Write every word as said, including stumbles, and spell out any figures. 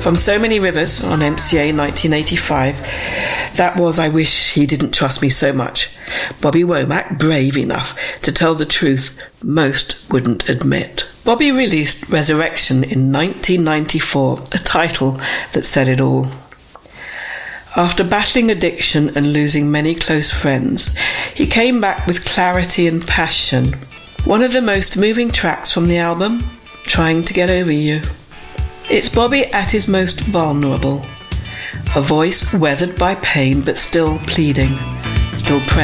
From So Many Rivers on M C A nineteen eighty-five, that was I Wish He Didn't Trust Me So Much. Bobby Womack, brave enough to tell the truth most wouldn't admit. Bobby released Resurrection in nineteen ninety-four, a title that said it all. After battling addiction and losing many close friends, he came back with clarity and passion. One of the most moving tracks from the album, Trying to Get Over You. It's Bobby at his most vulnerable. Her voice weathered by pain but still pleading, still present.